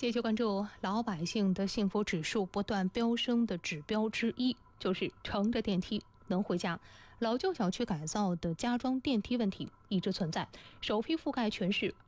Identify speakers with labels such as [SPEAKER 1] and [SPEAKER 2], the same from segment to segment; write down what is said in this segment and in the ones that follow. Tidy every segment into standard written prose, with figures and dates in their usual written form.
[SPEAKER 1] 继续关注老百姓的幸福指数不断飙升的指标之一，就是乘着电梯能回家。老旧小区改造的加装电梯问题一直存在，首批覆盖全市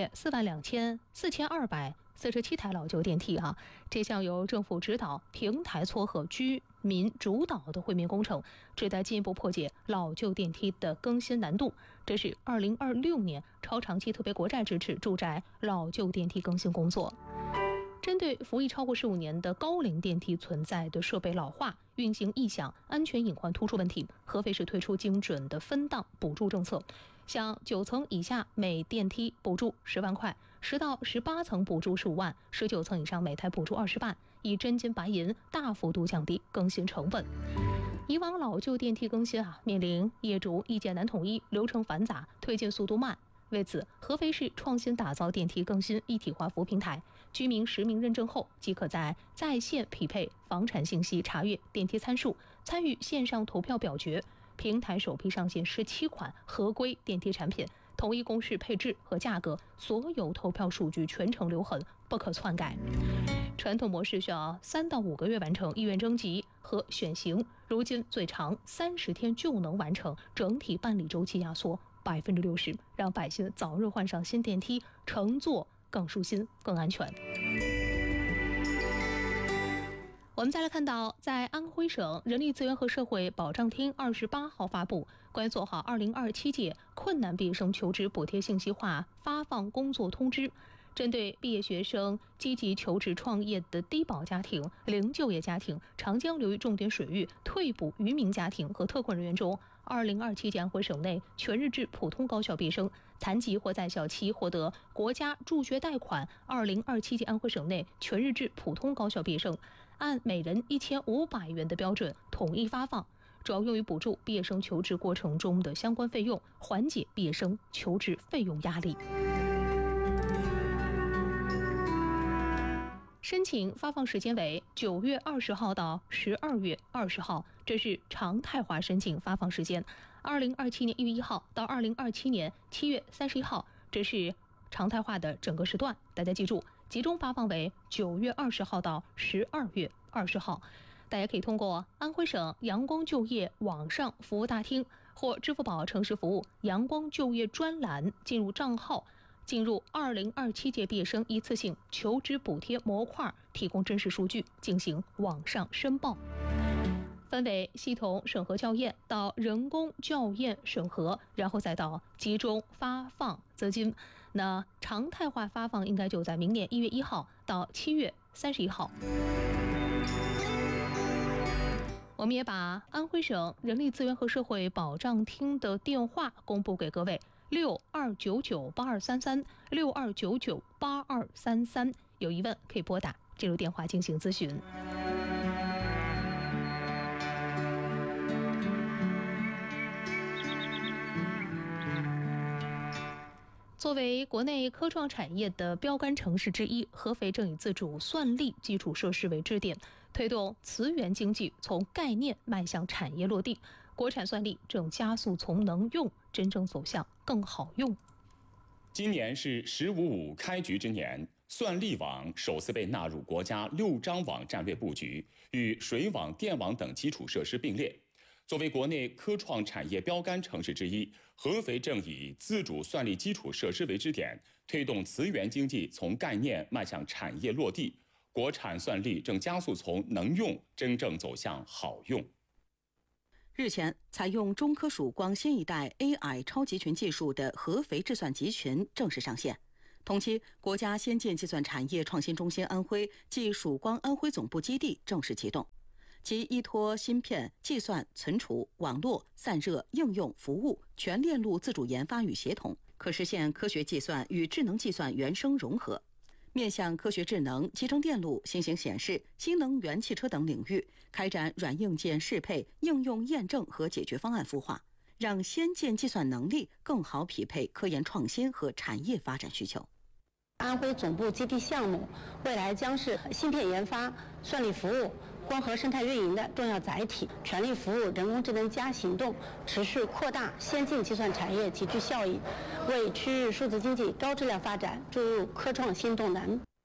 [SPEAKER 1] 44247台老旧电梯这项由政府指导、平台撮合、居民主导的惠民工程，旨在进一步破解老旧电梯的更新难度。这是2026年超长期特别国债支持住宅老旧电梯更新工作。针对服役超过15年的高龄电梯存在的设备老化、运行异响、安全隐患突出问题，合肥市推出精准的分档补助政策，像9层以下每电梯补助10万块，10到18层补助15万，19层以上每台补助20万，以真金白银大幅度降低更新成本。以往老旧电梯更新面临业主意见难统一、流程繁杂、推进速度慢。为此，合肥市创新打造电梯更新一体化服务平台，居民实名认证后，即可在线匹配房产信息，查阅电梯参数，参与线上投票表决。平台首批上线17款合规电梯产品，统一公示配置和价格，所有投票数据全程留痕，不可篡改。传统模式需要3到5个月完成意愿征集和选型，如今最长30天就能完成，整体办理周期压缩60%，让百姓早日换上新电梯，乘坐更舒心、更安全。我们再来看到，在安徽省人力资源和社会保障厅28号发布关于做好2027届困难毕业生求职补贴信息化发放工作通知，针对毕业学生、积极求职创业的低保家庭、零就业家庭、长江流域重点水域退捕渔民家庭和特困人员中，2027届安徽省内全日制普通高校毕业生、残疾或在校期获得国家助学贷款2027届安徽省内全日制普通高校毕业生，按每人1500元的标准统一发放，主要用于补助毕业生求职过程中的相关费用，缓解毕业生求职费用压力。申请发放时间为9月20号到12月20号，这是常态化申请发放时间；2027年1月1号到2027年7月31号，这是常态化的整个时段。大家记住，集中发放为9月20号到12月20号。大家可以通过安徽省阳光就业网上服务大厅或支付宝城市服务阳光就业专栏进入账号，进入2027届毕业生一次性求职补贴模块，提供真实数据，进行网上申报。分为系统审核校验到人工校验审核，然后再到集中发放资金。那常态化发放应该就在明年1月1号到7月31号。我们也把安徽省人力资源和社会保障厅的电话公布给各位：62998233，62998233，有疑问可以拨打这路电话进行咨询。作为国内科创产业的标杆城市之一，合肥正以自主算力基础设施为支点，推动磁源经济从概念迈向产业落地。国产算力正加速从能用真正走向更好用。
[SPEAKER 2] 今年是“15+5”开局之年，算力网首次被纳入国家6张网战略布局，与水网、电网等基础设施并列。作为国内科创产业标杆城市之一，合肥正以自主算力基础设施为支点，推动磁源经济从概念迈向产业落地。国产算力正加速从能用真正走向好用。
[SPEAKER 3] 日前，采用中科曙光新一代 AI 超集群技术的合肥智算集群正式上线。同期，国家先进计算产业创新中心安徽暨曙光安徽总部基地正式启动。其依托芯片、计算、存储、网络、散热、应用、服务全链路自主研发与协同，可实现科学计算与智能计算原生融合，面向科学智能、集成电路、新型显示、新能源汽车等领域，开展软硬件适配、应用验证和解决方案孵化，让先进计算能力更好匹配科研创新和产业发展需求。
[SPEAKER 4] 安徽总部基地项目未来将是芯片研发、算力服务、光合生态运营的重要载体，全力服务人工智能加行动，持续扩大先进计算产业集聚效益，为区域数字经济高质量发展注入科创新动能。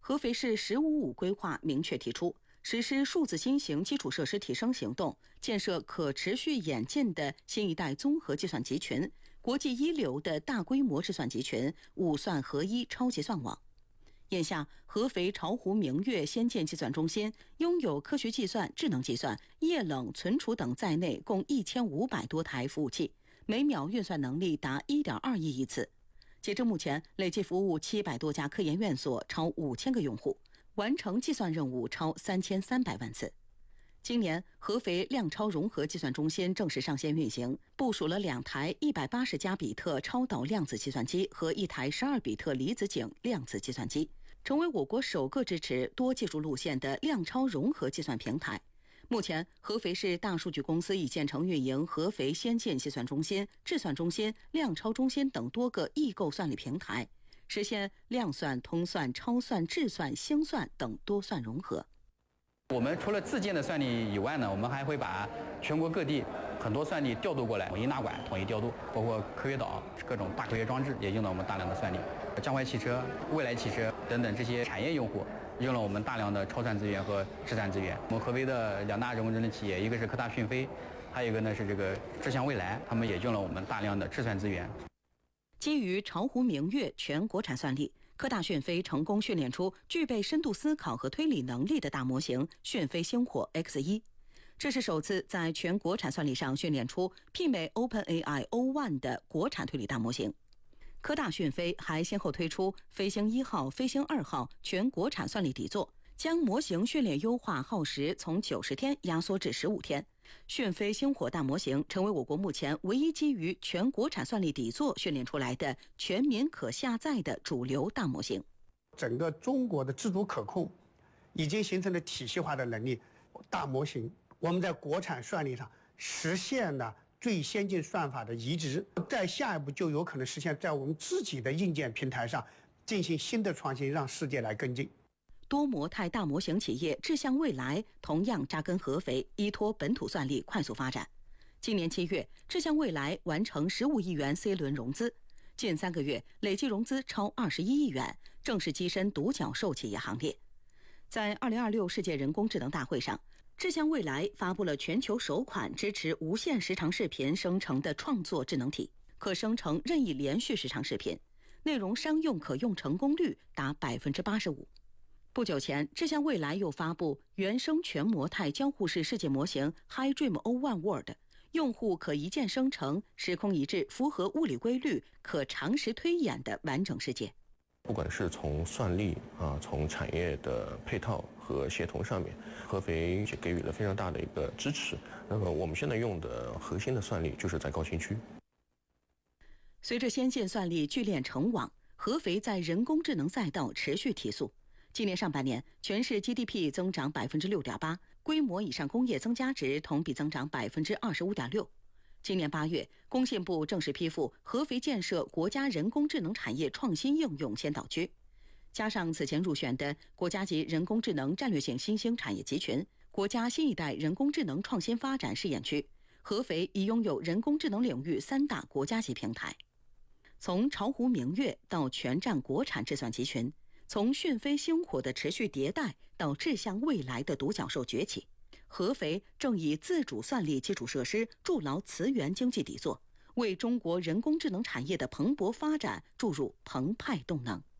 [SPEAKER 3] 合肥市“十五五”规划明确提出，实施数字新型基础设施提升行动，建设可持续演进的新一代综合计算集群、国际一流的大规模计算集群、五算合一超级算网。眼下，合肥巢湖明月先进计算中心拥有科学计算、智能计算、液冷存储等在内共1500多台服务器，每秒运算能力达1.2亿亿次。截至目前，累计服务700多家科研院所，超5000个用户，完成计算任务超3300万次。今年，合肥量超融合计算中心正式上线运行，部署了2台180加比特超导量子计算机和1台12比特离子阱量子计算机，成为我国首个支持多技术路线的量超融合计算平台。目前，合肥市大数据公司已建成运营合肥先进计算中心、智算中心、量超中心等多个异构算力平台，实现量算、通算、超算、智算、星算等多算融合。
[SPEAKER 5] 我们除了自建的算力以外呢，我们还会把全国各地很多算力调度过来，统一纳管、统一调度，包括科学岛、各种大科学装置也用到我们大量的算力。江淮汽车、蔚来汽车等等这些产业用户用了我们大量的超算资源和智算资源。我们合肥的2大人工智能企业，一个是科大讯飞，还有一个呢是这个智向未来，他们也用了我们大量的智算资源。
[SPEAKER 3] 基于巢湖明月全国产算力，科大讯飞成功训练出具备深度思考和推理能力的大模型讯飞星火 X1， 这是首次在全国产算力上训练出媲美 OpenAI O1 的国产推理大模型。科大讯飞还先后推出飞星1号、飞星2号全国产算力底座，将模型训练优化耗时从90天压缩至15天。讯飞星火大模型成为我国目前唯一基于全国产算力底座训练出来的全民可下载的主流大模型。
[SPEAKER 6] 整个中国的自主可控已经形成了体系化的能力，大模型我们在国产算力上实现了最先进算法的移植，在下一步就有可能实现在我们自己的硬件平台上进行新的创新，让世界来跟进。
[SPEAKER 3] 多模态大模型企业智向未来同样扎根合肥，依托本土算力快速发展。今年7月，智向未来完成15亿元 C 轮融资，近3个月累计融资超21亿元，正式跻身独角兽企业行列。在2026世界人工智能大会上，智向未来发布了全球首款支持无限时长视频生成的创作智能体，可生成任意连续时长视频，内容商用可用成功率达85%。不久前，智向未来又发布原生全模态交互式世界模型 HiDream O1 World， 用户可一键生成时空一致、符合物理规律、可长时推演的完整世界。
[SPEAKER 7] 不管是从算力从产业的配套和协同上面，合肥给予了非常大的一个支持。那么我们现在用的核心的算力就是在高新区。
[SPEAKER 3] 随着先进算力聚链成网，合肥在人工智能赛道持续提速。今年上半年，全市 GDP 增长 6.8%， 规模以上工业增加值同比增长 25.6%。今年8月，工信部正式批复合肥建设国家人工智能产业创新应用先导区，加上此前入选的国家级人工智能战略性新兴产业集群、国家新一代人工智能创新发展试验区，合肥已拥有人工智能领域3大国家级平台。从巢湖明月到全站国产智算集群，从讯飞星火的持续迭代到智向未来的独角兽崛起，合肥正以自主算力基础设施筑牢磁源经济底座，为中国人工智能产业的蓬勃发展注入澎湃动能。